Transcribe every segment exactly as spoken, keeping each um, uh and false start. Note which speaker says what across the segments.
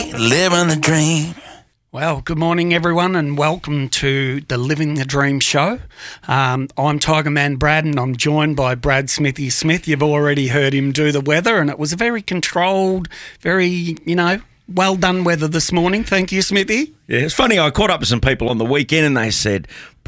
Speaker 1: living the dream.
Speaker 2: Well, good morning, everyone, and welcome to the Living the Dream show. Um, I'm Tiger Man Brad, and I'm joined by Brad Smithy Smith. You've already heard him do the weather, and it was a very controlled, very, you know, well done weather this morning. Thank you, Smithy.
Speaker 3: Yeah, it's funny. I caught up with some people on the weekend, and they said,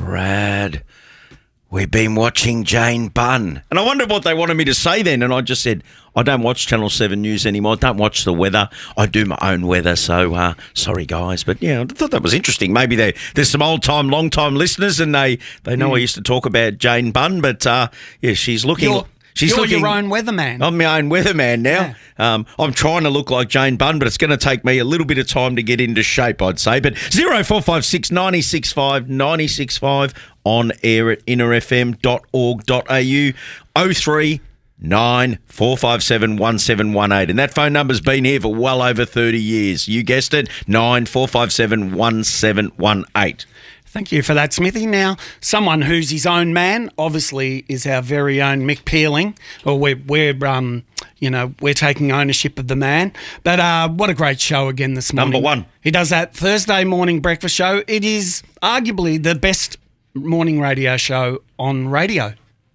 Speaker 3: Brad, we've been watching Jane Bunn. And I wondered what they wanted me to say then, and I just said, I don't watch Channel seven News anymore. I don't watch the weather. I do my own weather, so uh, sorry, guys. But, yeah, I thought that was interesting. Maybe they, there's some old-time, long-time listeners, and they, they know mm. I used to talk about Jane Bunn, but, uh, yeah, she's looking...
Speaker 2: You're,
Speaker 3: she's
Speaker 2: you're
Speaker 3: looking,
Speaker 2: your own weatherman.
Speaker 3: I'm my own weatherman now. Yeah. Um, I'm trying to look like Jane Bunn, but it's going to take me a little bit of time to get into shape, I'd say. But zero four five six, nine six five, nine six five on air at inner f m dot org dot a u, oh three nine four five seven one seven one eight, and that phone number's been here for well over thirty years. You guessed it, nine four five seven one seven one eight.
Speaker 2: Thank you for that, Smithy. Now, someone who's his own man, obviously, is our very own Mick Pearling. Or we're, we're um, you know, we're taking ownership of the man. But uh, what a great show again this morning.
Speaker 3: Number one.
Speaker 2: He does that Thursday morning breakfast show. It is arguably the best morning radio show on radio.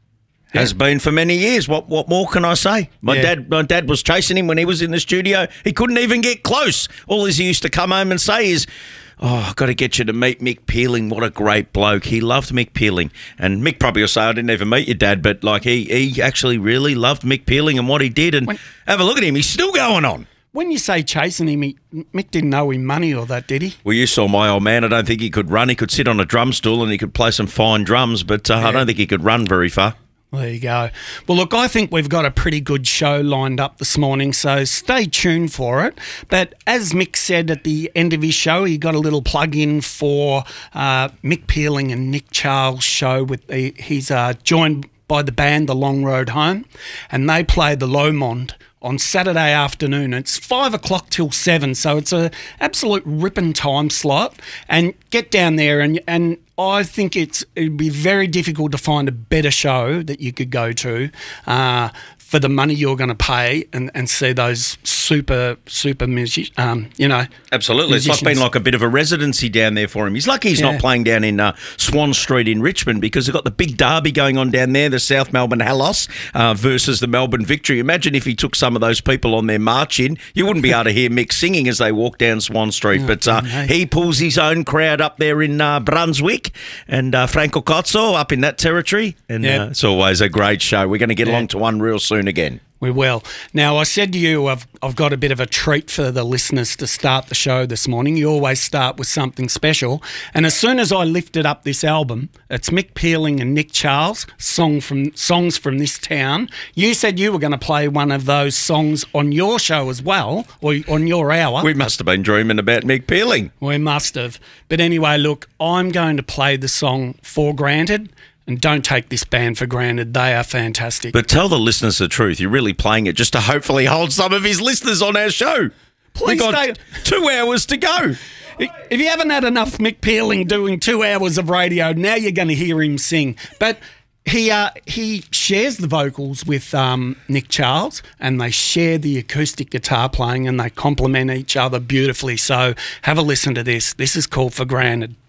Speaker 3: Has been for many years. What what more can I say? My yeah. dad my dad was chasing him when he was in the studio. He couldn't even get close. All he used to come home and say is, oh, I've got to get you to meet Mick Pearling. What a great bloke. He loved Mick Pearling. And Mick probably will say, I didn't even meet your dad, but like he, he actually really loved Mick Pearling and what he did. And when, have a look at him. He's still going on.
Speaker 2: When you say chasing him, he, Mick didn't owe him money or that, did he?
Speaker 3: Well, you saw my old man. I don't think he could run. He could sit on a drum stool and he could play some fine drums, but uh, yeah. I don't think he could run very far.
Speaker 2: There you go. Well, look, I think we've got a pretty good show lined up this morning, so stay tuned for it. But as Mick said at the end of his show, he got a little plug-in for uh, Mick Pearling and Nick Charles' show. With the, He's uh, joined by the band The Long Road Home, and they play the Lomond on Saturday afternoon. It's five o'clock till seven, so it's a absolute ripping time slot. And get down there, and and I think it's it'd be very difficult to find a better show that you could go to uh, for the money you're going to pay and, and see those super, super music, um, you know.
Speaker 3: Absolutely.
Speaker 2: Musicians.
Speaker 3: It's like been like a bit of a residency down there for him. He's lucky he's yeah. not playing down in uh, Swan Street in Richmond, because they've got the big derby going on down there, the South Melbourne Halos uh, versus the Melbourne Victory. Imagine if he took some of those people on their march in. You wouldn't be able to hear Mick singing as they walk down Swan Street. Oh, but uh, he pulls his own crowd up there in uh, Brunswick and uh, Franco Cozzo up in that territory. And yep. uh, it's always a great show. We're going to get yep. along to one real soon again.
Speaker 2: We will. Now, I said to you, I've, I've got a bit of a treat for the listeners to start the show this morning. You always start with something special. And as soon as I lifted up this album, it's Mick Pearling and Nick Charles, song from Songs from This Town. You said you were going to play one of those songs on your show as well, or on your hour.
Speaker 3: We must have been dreaming about Mick Pearling.
Speaker 2: We must have. But anyway, look, I'm going to play the song For Granted. And don't take this band for granted. They are fantastic.
Speaker 3: But tell the listeners the truth. You're really playing it just to hopefully hold some of his listeners on our show.
Speaker 2: Please
Speaker 3: We've got
Speaker 2: stay.
Speaker 3: two hours to go.
Speaker 2: If you haven't had enough Mick Pearling doing two hours of radio, now you're going to hear him sing. But he uh, he shares the vocals with um, Nick Charles, and they share the acoustic guitar playing, and they complement each other beautifully. So have a listen to this. This is called For Granted.